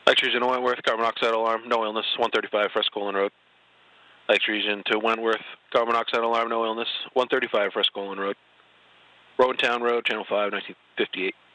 Lakes Region to Wentworth, carbon monoxide alarm, no illness, 135 Frescoline Road. Lakes Region to Wentworth, carbon monoxide alarm, no illness, 135 Frescoline Road. Rowan Town Road, Channel 5, 1958.